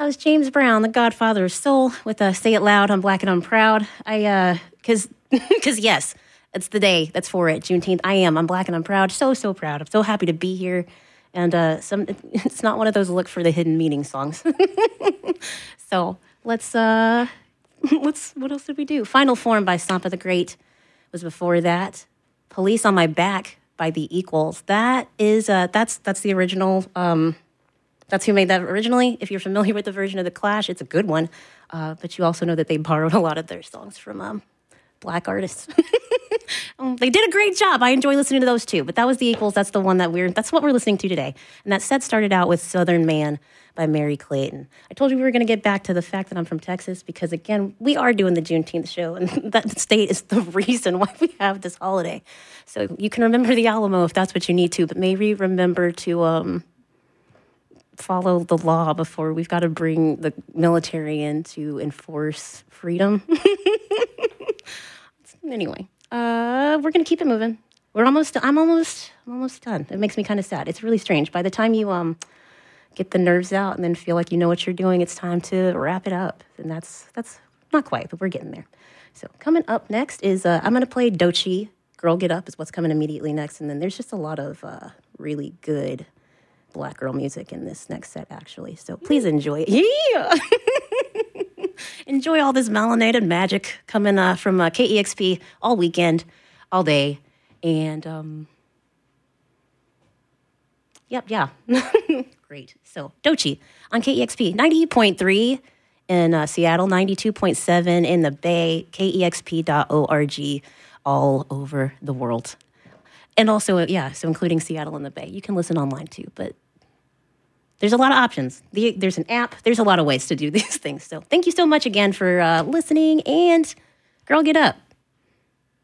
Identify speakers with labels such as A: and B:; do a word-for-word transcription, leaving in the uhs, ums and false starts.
A: That was James Brown, the Godfather of Soul, with uh, Say It Loud, I'm Black and I'm Proud. I, uh, cause, cause yes, it's the day that's for it, Juneteenth. I am, I'm Black and I'm proud, so, so proud. I'm so happy to be here. And uh, some, it's not one of those look for the hidden meaning songs. So let's, uh, let's, what else did we do? Final Form by Sampa the Great was before that. Police on My Back by The Equals. That is, uh, that's, that's the original, um, That's who made that originally. If you're familiar with the version of The Clash, it's a good one. Uh, but you also know that they borrowed a lot of their songs from um, black artists. um, they did a great job. I enjoy listening to those too. But that was The Equals. That's the one that we're, that's what we're listening to today. And that set started out with Southern Man by Mary Clayton. I told you we were going to get back to the fact that I'm from Texas because, again, we are doing the Juneteenth show. And that state is the reason why we have this holiday. So you can remember the Alamo if that's what you need to. But maybe remember to... Um, follow the law before we've got to bring the military in to enforce freedom. Anyway, uh, we're going to keep it moving. We're almost, I'm almost, I'm almost done. It makes me kind of sad. It's really strange. By the time you um get the nerves out and then feel like you know what you're doing, it's time to wrap it up. And that's, that's not quite, but we're getting there. So coming up next is, uh, I'm going to play Doechii. Girl Get Up is what's coming immediately next. And then there's just a lot of uh, really good Black girl music in this next set, actually. So please enjoy it. Yeah! Enjoy all this melanated magic coming uh, from uh, K E X P all weekend, all day. And, um, yep, yeah. Great. So, Doechii on K E X P, ninety point three in uh, Seattle, ninety-two point seven in the Bay, K E X P dot org, all over the world. And also, yeah, so including Seattle and the Bay. You can listen online too, but there's a lot of options. The, there's an app. There's a lot of ways to do these things. So thank you so much again for uh, listening, and girl, get up.